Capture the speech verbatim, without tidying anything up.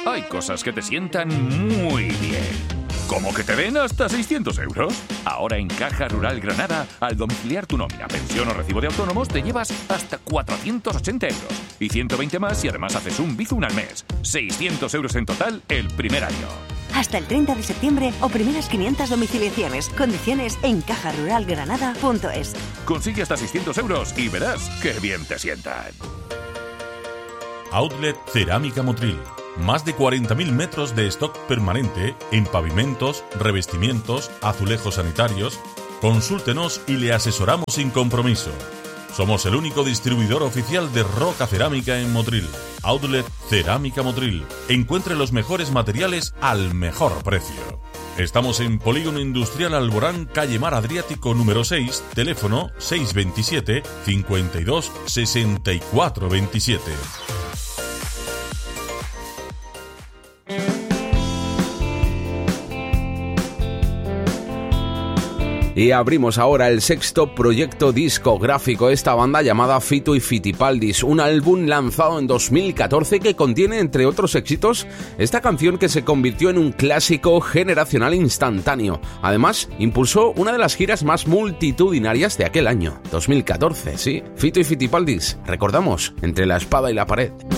Hay cosas que te sientan muy bien. ¿Cómo que te den hasta seiscientos euros? Ahora en Caja Rural Granada, al domiciliar tu nómina, pensión o recibo de autónomos, te llevas hasta cuatrocientos ochenta euros. Y ciento veinte más si además haces un Bizum al mes. seiscientos euros en total el primer año. Hasta el treinta de septiembre o primeras quinientas domiciliaciones. Condiciones en caja rural granada punto es. Consigue hasta seiscientos euros y verás qué bien te sientan. Outlet Cerámica Motril. Más de cuarenta mil metros de stock permanente en pavimentos, revestimientos, azulejos sanitarios. Consúltenos y le asesoramos sin compromiso. Somos el único distribuidor oficial de roca cerámica en Motril. Outlet Cerámica Motril. Encuentre los mejores materiales al mejor precio. Estamos en Polígono Industrial Alborán, calle Mar Adriático número seis, teléfono seis veintisiete, cincuenta y dos, sesenta y cuatro veintisiete. Y abrimos ahora el sexto proyecto discográfico de esta banda llamada Fito y Fitipaldis, un álbum lanzado en dos mil catorce que contiene, entre otros éxitos, esta canción que se convirtió en un clásico generacional instantáneo. Además, impulsó una de las giras más multitudinarias de aquel año, dos mil catorce, sí. Fito y Fitipaldis, recordamos, Entre la espada y la pared.